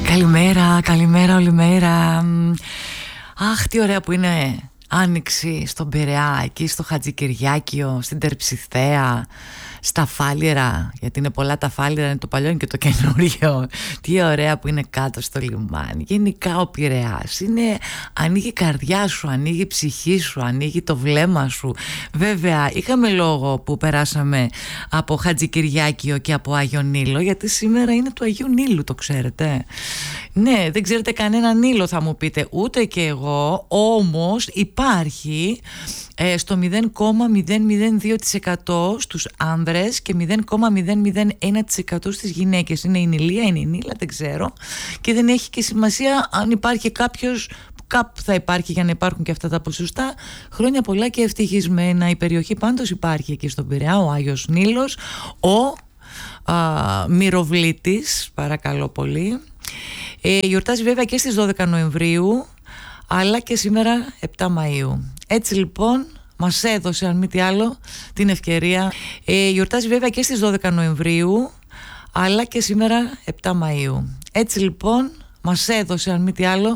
Καλημέρα, καλημέρα όλη μέρα. Αχ, τι ωραία που είναι άνοιξη στον Πειραιά, εκεί στο Χατζικυριάκιο, στην Τερψιθέα, στα Φάληρα, γιατί είναι πολλά τα Φάληρα, είναι το παλιό και το καινούριο. Τι ωραία που είναι κάτω στο λιμάνι. Γενικά ο Πειραιάς είναι, ανοίγει η καρδιά σου, ανοίγει η ψυχή σου, ανοίγει το βλέμμα σου. Βέβαια είχαμε λόγο που περάσαμε από Χατζικυριάκιο και από Άγιο Νείλο, γιατί σήμερα είναι του Αγίου Νείλου, το ξέρετε. Ναι, δεν ξέρετε κανένα Νείλο, θα μου πείτε, ούτε και εγώ, όμως υπάρχει στο 0,002% στους άνδρες και 0,001% στις γυναίκες. Είναι η Νειλία, είναι η Νείλα, δεν ξέρω, και δεν έχει και σημασία αν υπάρχει κάποιος, κάπου θα υπάρχει για να υπάρχουν και αυτά τα ποσοστά. Χρόνια πολλά και ευτυχισμένα. Η περιοχή πάντως υπάρχει εκεί στον Πειραιά, ο Άγιος Νείλος, ο Μυροβλήτης, παρακαλώ πολύ. Γιορτάζει βέβαια και στις 12 Νοεμβρίου, αλλά και σήμερα 7 Μαΐου. Έτσι λοιπόν μας έδωσε, αν μη τι άλλο, την ευκαιρία. Γιορτάζει βέβαια και στις 12 Νοεμβρίου, αλλά και σήμερα 7 Μαΐου. Έτσι λοιπόν μας έδωσε, αν μη τι άλλο,